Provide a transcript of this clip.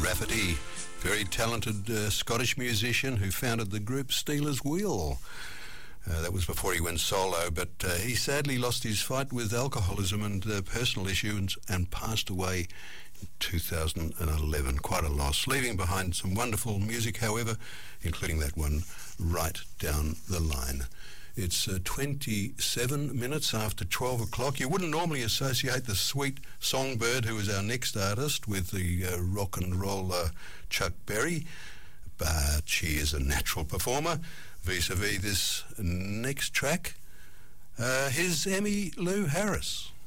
Rafferty, very talented Scottish musician who founded the group Stealers Wheel. That was before he went solo, but he sadly lost his fight with alcoholism and personal issues and passed away in 2011. Quite a loss, leaving behind some wonderful music, however, including that one, Right Down the Line. It's 27 minutes after 12 o'clock. You wouldn't normally associate the sweet songbird, who is our next artist, with the rock and roller Chuck Berry, but she is a natural performer. Vis-a-vis this next track, here's Emmylou Harris.